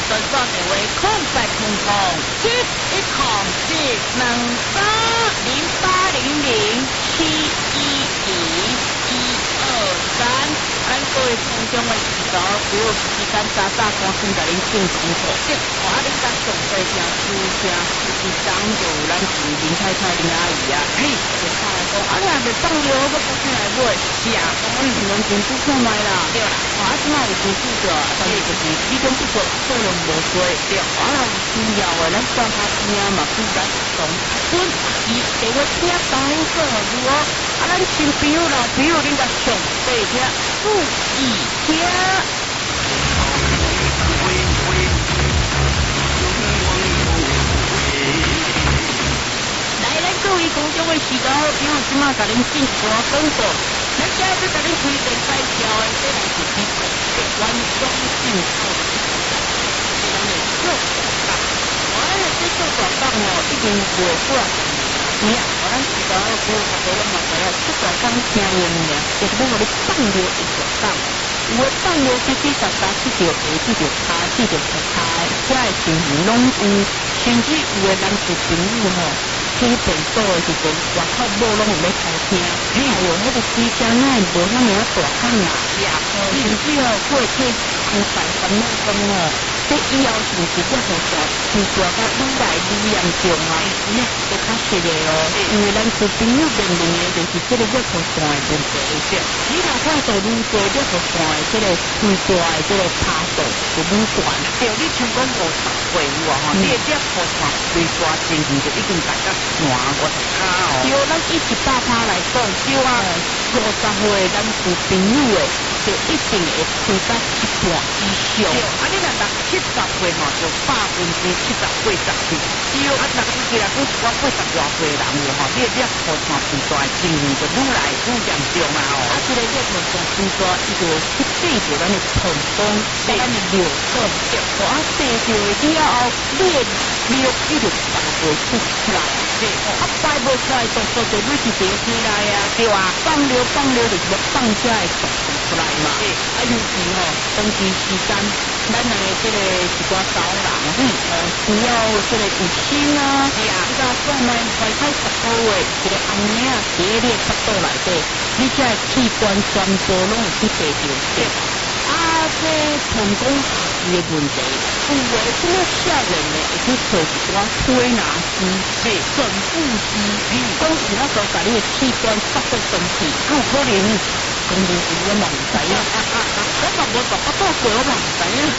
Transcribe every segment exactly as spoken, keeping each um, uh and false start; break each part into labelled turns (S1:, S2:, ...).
S1: 专线电话空八空空七一空七两三零八零零七一一一二三。咱各位听众的时候，比如时间早早赶紧甲恁进功课，我啊恁甲上岁听书听，时常就有咱是林太太林阿姨啊，嘿，就看来讲，啊你若袂放尿，我不进来买，是啊，我们人进出看卖啦，对啦，我啊即摆有进出着，但是就是你讲不做，做人无多，对，我若有需要的，咱上下听嘛，不然从准伊给我听当做如何，啊咱新朋友老朋友恁甲上岁听。注意听，来咱各位观众的时候，比如即马甲恁进歌广告，咱现在要甲恁推荐介绍的，这来是美国的原装进口的一款蛋，是咱的做大蛋。我咱的这做大蛋哦，已经无过你啊，我咱时候有好多人嘛知影，做大蛋听闻尔，就是要互你放尿一大蛋。有诶放尿起起实实，去着下，去着骹，去着脚骹，遮诶情形拢有，甚至有诶男士朋友吼，去便所诶时阵，外口某拢有咧偷听，哎呦，迄个水声哪会无遐尔大声啊？是啊，甚至哦，过去空烦烦恼讲哦，这以后是毋是这互大伤大甲愈来愈严重啊？是啊，都较实个哦，因为咱是朋友面临诶，就是这个热互线诶问题，是。你若看到愈多热互线诶，这个愈大诶，这个差度就愈悬。对，你像讲五十岁有啊吼，你诶热互线最大情形就已经大概换五十卡哦。对，咱以一百趴来讲，对啊，五十岁咱是朋友诶，就一定会推到一半以上。对，啊，你若六七十岁吼，就百分之七十八十去。对，啊，若是其实讲我八十外岁人有吼，你诶热互线最大诶情形就愈来愈严重啊哦。啊，这个热互线最大，伊就去对着咱诶膀胱，咱诶尿管，我啊对着了后，你诶尿伊就排袂出来。对，啊排袂出来，就说就每一条起来啊，对啊，放尿放尿就是要放遮诶毒素出来嘛。对，啊尤其吼，长期时间，咱诶这个一寡老人，嗯，哦需要这个有心啊，是啊，你甲讲咧，怀胎十个月，一个红领啊，伫你诶腹肚内底，你遮诶器官全部拢有去得着。对，啊，这膀胱下肢诶问题，有诶什么少年诶会去做一寡推拿师，是整复师，嗯，讲是那时候甲你诶器官发作身体，有可能。公司是我嘛唔知影，我嘛无做我做过，我嘛唔知影。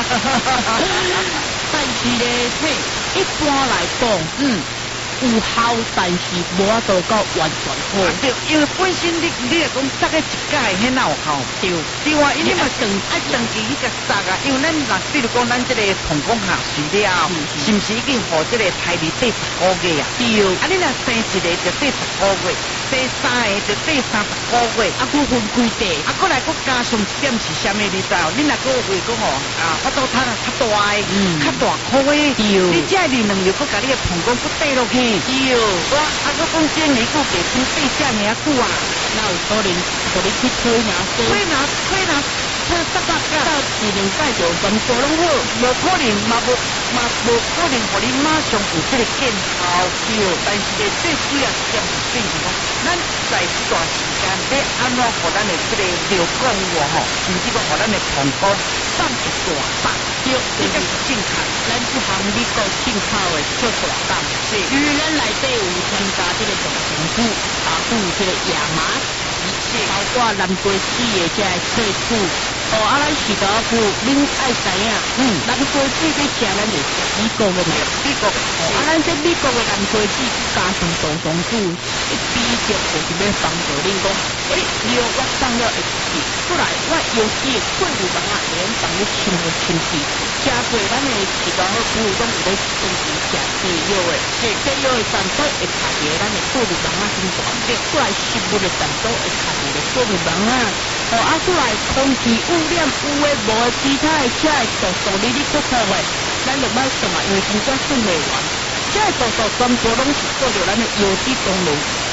S1: 但是咧，嘿，一般来讲，嗯，有效，但是无法度到完全好。对，因为本身你你来讲，大概一届迄哪有效？对，对啊，因为嘛长爱长期去甲杀啊，因为咱若比如讲咱这个膀胱下垂了，是毋是已经互这个胎儿第十个月啊？对，啊你若生一个就第十个月。第三个就第三十个月，啊，佫分几地，啊，佫来佫加上一点是啥物？你知道？你若佫为讲哦，啊，腹肚汤啊较大个，嗯，较大颗个，你这二两又佫甲你个膀胱佫带落去，对，我啊，佫讲这年佫袂穿对遮尔久啊，那有可能互你去推拿，推拿，推拿。他十八届到二两届就全部拢好，无可能嘛无嘛无可能，互你马上有这个见效对，但是咧最主要一点是变是讲，咱在这段时间要安怎互咱的这个尿管有吼，甚至讲互咱的膀胱放一大把，对，这个是正确。咱这项美国进口的做大档，是，因为咱内底有添加这个重成分，啊，有这个亚麻籽，包括蓝龟子的这个萃取。哦，啊，咱是头句，恁爱知影，嗯，蓝龟子要食，咱就食美国的嘛，美国。哦，啊，咱这美国的蓝龟子加上杜松子，一比较就是要帮助恁讲，诶，尿我放了会去，出来我尤其的过滤网啊，会用帮你清来清去，加过咱的是头句，拢有咧长期食西药的，是西药的产品会卡伫咱的过滤网啊身上，对，出来食物的产品会卡伫咧过滤网啊。哦，啊，出来空气污染有诶无诶，其他诶遮诶毒素哩哩不错诶，咱就莫算啊，因为真正算袂完。遮诶毒素全部拢是靠着咱诶油脂功能，甲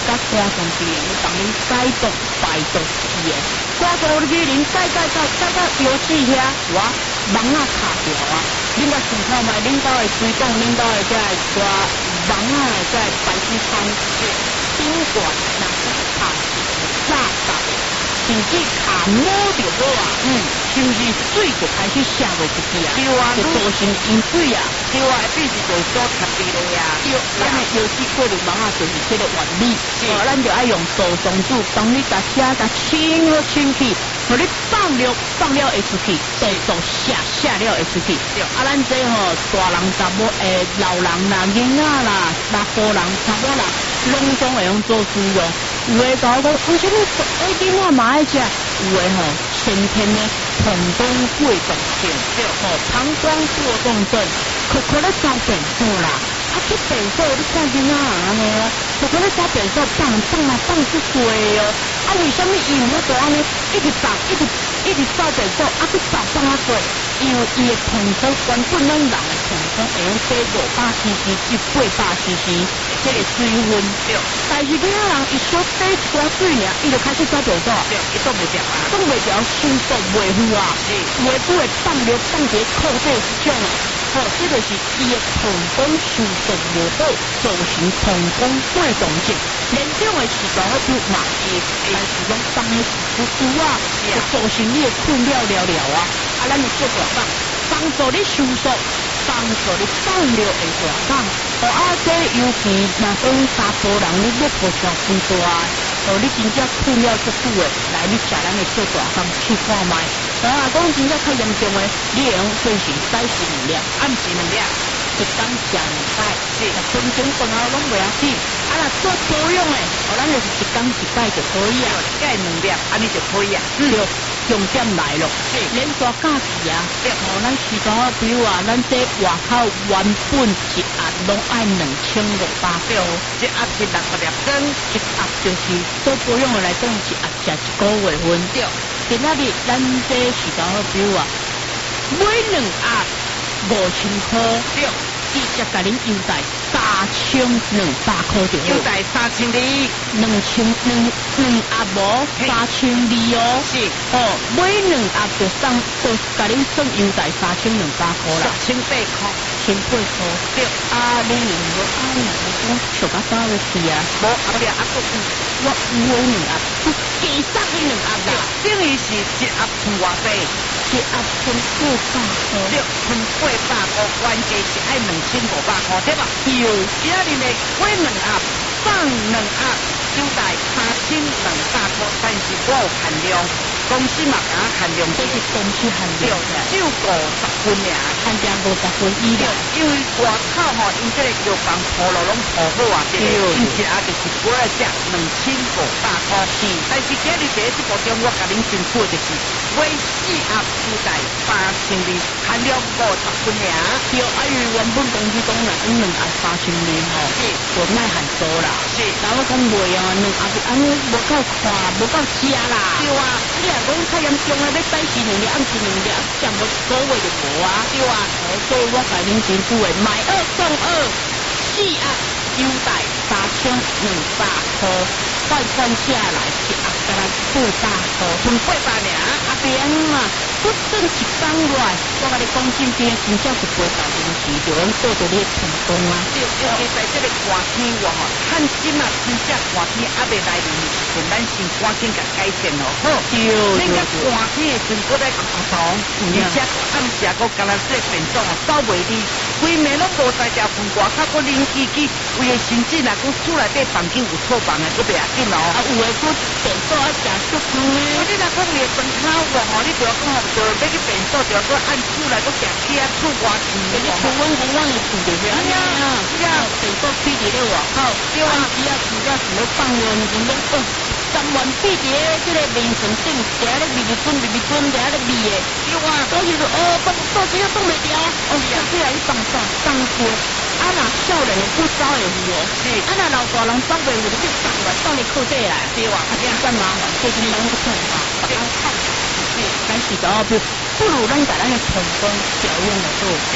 S1: 甲肝脏机能会当恁解毒排毒气的，肝脏机能解解解解到油脂遐，哇，网啊卡掉啊！恁甲想看卖，恁兜的水管，恁兜的遮个大网啊，遮排水窗顶管若是卡炸炸的，甚至卡摸着好啊，嗯，是不是水就开始下袂出去啊？对啊，就造成淹水啊。对啊，必须就做特别的呀。对，咱的油脂过滤网啊，就是这个原理。哦，咱就爱用杜松子帮你甲车甲清好清气，互你放了放了会出去，杜松下下了会出去。对，啊，咱这吼大人查某诶老人啦、囡仔啦、查甫人、查某人，拢总会用做使用。有诶甲我讲，为什么哎囡仔嘛爱食？有诶吼先天的膀胱过动症，对，吼膀胱过动症。可可咧找便所啦，啊去便所你看囡仔安尼哦，可可咧找便所放放啊放去水哦，啊为什么伊毋要做安尼一直放一直一直找便所，啊去找放啊水？因为伊的膀胱原本咱人的膀胱会用低五百 C C 至八百 C C 这个水分，对。但是囡仔人一小低一寡水尔，伊就开始找便所，对，伊冻袂掉啊，冻袂掉，收缩袂住啊，是，袂住会放流放伫裤底是种啊。哦，这就是伊的膀胱收缩无好，造成膀胱过动症。严重的时候就嘛会，但是讲放的是不足啊，就造成你的困了了了啊。啊，咱就做大放，帮助你收缩，帮助你放尿会大放。哦啊，这尤其若讲查甫人，你要抱上分大，哦，你真正困了足久的，来你食咱的做大放去看卖。啊，讲真正较严重的，你会用进行早时两粒，暗时两粒，一天食两摆，是十分钟饭后拢袂要紧。啊，若做保养的，哦，咱就是一天一摆就可以啊，一盖两粒，安尼就可以啊。嗯，重点来咯，是连续假期啊，哦，咱时常啊，比如啊，咱这外口原本一盒拢爱两千五百块，一盒是六十粒装，一盒就是做保养的来讲，一盒食一个月份对。今仔日咱这时常好，比如啊，每两盒五千块，对，直接甲恁优待三千两百块就好。优待三千二，两千两两盒无三千二哦。是哦，每两盒就送，就甲恁算优待三千两百块啦。千八块，千八块。对，啊，你如果啊，你讲小巴巴的事啊，无后壁啊个我有两盒，加送你两盒啦。等于是一盒剩偌济，一盒剩八百块，对，剩八百块，原价是爱两千五百块，对吧？有，今仔日呢，买两盒，放两盒，优待三千两百块，但是我有限量，公司嘛敢限量，这是公司限量，只有五十分尔，限量五十分以内。因为外口吼，因这个药房铺路拢铺好啊，对，因一盒就是我来食两千五百块，是。但是今日第一部中，我甲恁宣布就是买四盒优待八千二，限量五十分尔。对，啊，因为原本公司讲啦，因两盒三千二吼，是，就卖限多啦。是，然后讲卖啊，两盒就安尼无够看，无够食啦。对啊，你若讲太严重啊，要早时两粒，暗时两粒，食无一个月就无啊。对啊，所以我甲恁宣布的买二送二，四盒优待三千两百块，换算下来一盒才八百块，剩八百尔，阿边嘛。不剩一工外，我甲你讲真正真正是八百零钱，就拢做到你的成功啊！对，尤其在这个寒天话吼，趁今啊真正寒天还未来临的时阵，咱先赶紧甲改善咯，好。对对对。寒天的时阵，搁在空床，而且暗时啊，搁干那这个便当哦，走袂离，规暝拢无在食饭，外口搁冷叽叽，为了甚至若讲厝内底房间有错房的，搁袂要紧哦。啊，有诶，搁便当爱食足久诶。你若讲你的饭口话吼，你就要讲吼。就要去便所，就要搁按厝内搁行起啊，厝外去。你厝阮讲阮的厝就是安尼啊，是啊，便所开伫咧外口，对啊，只要只要是要放尿，你讲哦，三元闭伫咧即个面床顶，伫咧微微滚微微滚，伫咧味的，对啊，所以就哦，放到只要冻袂掉，哦，下起来你放放放过。啊，若少年的不走会赴哦，是，啊，若老大人走袂赴，你就放来放你裤底来，对啊，啊，这样干麻烦，最近拢不痛啊，对啊。咱是讲，不如咱把咱的膀胱调养得好，对。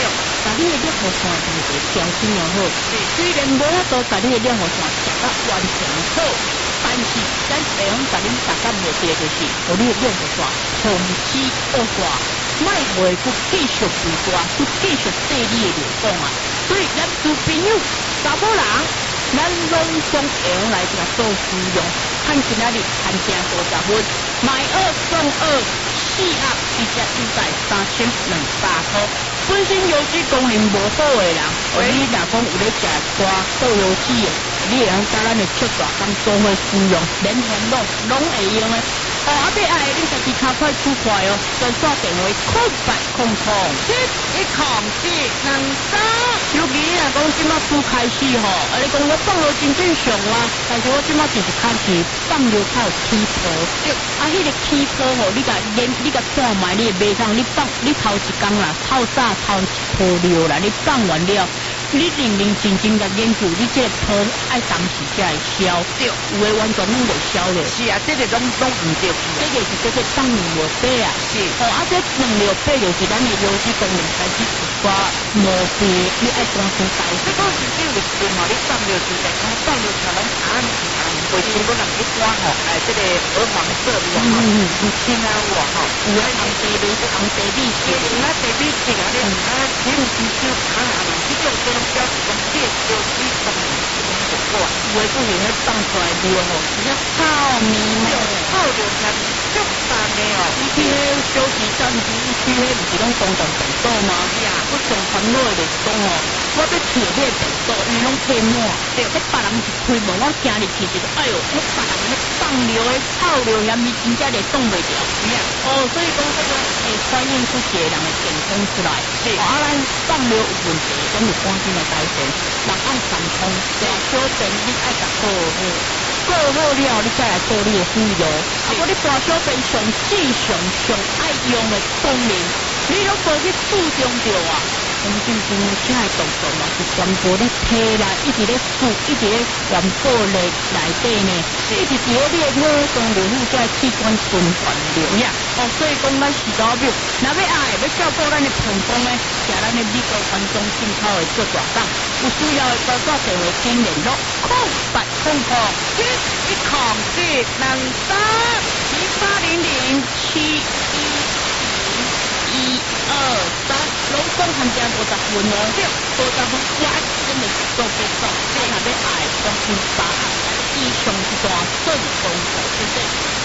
S1: 把你的热火线同个调整又好，虽然无法度把你的热火线调到完全好，但是咱会用把你达到目的就是，互你的热火线长期恶化，莫袂去继续肥大，去继续对你的流动啊。所以咱做朋友，查某人，咱拢总会用来这个做使用，看今仔日看正五十分，买二送二，四盒直接就在三千两百块。本身油脂功能无好的人，哦，你若讲有咧食瓜做油脂的，你会用甲咱的七大工做伙使用，连红拢拢会用的。哦，啊，要爱你家己较快出快哦，专线电话空八空空七一空四两三。尤其你若讲即马拄开始吼，啊，你讲我放落真正上啊，但是我即马就是开始放落较有起泡，啊，迄个起泡吼，你甲研你甲看卖，你会袂通，你放你头一工啦，透早透一泡尿啦，你放完了。你认认真真甲研究，你这个泡爱当时才会消，对，有的完全拢袂消咧。是啊，这个拢拢唔对，这个是叫做放两六八啊。是，哦，啊，这两六八就是咱的油脂功能开始有寡毛病，你爱当心改。这个是这个时候，你放了就在讲放了可能啊，卫生不能一刮吼，哎，这个鹅黄色的哈，唔清啊我哈，有的红茶绿是红茶绿色，有那茶绿色啊，你啊，你唔知就啊。这种这种标志讲，这油脂功能是很不错，有的就是迄放出来的吼，比较透明的，透着才足淡的哦。伊去迄休息站，伊去迄不是拢公共场所吗？呀，我上烦恼的就是讲哦，我要去迄个场所，因为拢开满，对，迄别人是开门，我行入去就是，哎呦，迄别人迄放流的臭流，遐咪真正就挡袂了。哦，所以讲这个会反映出一个人的健康出来。是，啊，咱放流有问题，咱就赶紧来改善。人爱上通，对，小便你爱甲顾好，顾好了，你再来做你的妇幼。啊，我你大小便上最上上爱用的功能，你拢无去注重着啊。我们正正这个动作嘛，是全部咧体内，一直咧输，一直咧环保内内底呢，一直伫咧你的脑中流入这器官循环流呀。哦，所以讲咱是搞表，若要爱要照顾咱的膀胱呢，请咱的美国环中进口的做大档，有需要的多多电话请联络，空八空空七一空四两三七八零零七一一二三。拢讲含正五十分哦，对，五十分我真的是做不到。你若要爱，我先把以上一段正功夫，谢谢。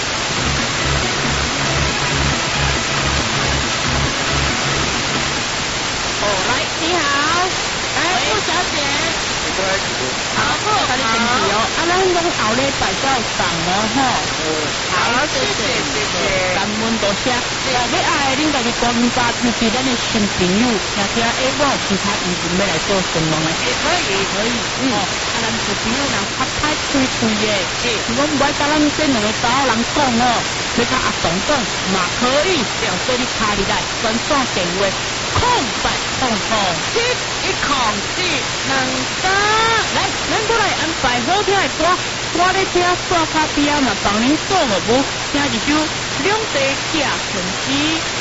S1: 哦，来，你好，来，顾小姐。好，好，甲你登记哦。啊，咱拢后礼拜才有送哦，吼。好，谢谢，谢谢。感恩多谢。哦，要爱恁家己观察，尤其咱的新朋友，听听哎，我有其他意见要来做询问的。可以，可以。嗯。哦，啊，咱新朋友人拍拍吹吹的，是。我唔爱甲咱这两个查某人讲哦，要甲阿东讲嘛可以，这样做你卡入来，专线电话空八空空七一空四两三。来，咱过来安排好听的歌，我咧听刷卡边啊嘛，帮您做服务，听一首两地寄存机。